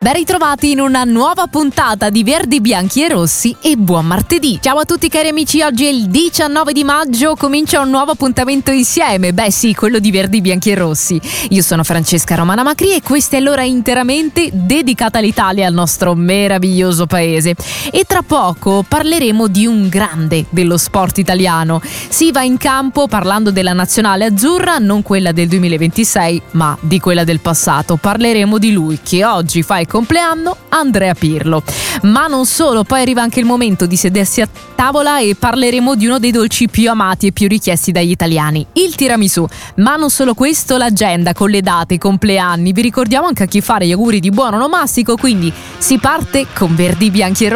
Ben ritrovati in una nuova puntata di Verdi, Bianchi e Rossi e buon martedì. Ciao a tutti cari amici, oggi è il 19 di maggio, comincia un nuovo appuntamento insieme, beh sì, quello di Verdi, Bianchi e Rossi. Io sono Francesca Romana Macri e questa è l'ora interamente dedicata all'Italia, al nostro meraviglioso paese. E tra poco parleremo di un grande dello sport italiano. Si va in campo parlando della nazionale azzurra, non quella del 2026, ma di quella del passato. Parleremo di lui che oggi fa il compleanno, Andrea Pirlo. Ma non solo, poi arriva anche il momento di sedersi a tavola e parleremo di uno dei dolci più amati e più richiesti dagli italiani, il tiramisù. Ma non solo questo, l'agenda con le date, i compleanni, vi ricordiamo anche a chi fare gli auguri di buon onomastico, quindi si parte con Verdi, Bianchi e Rossi.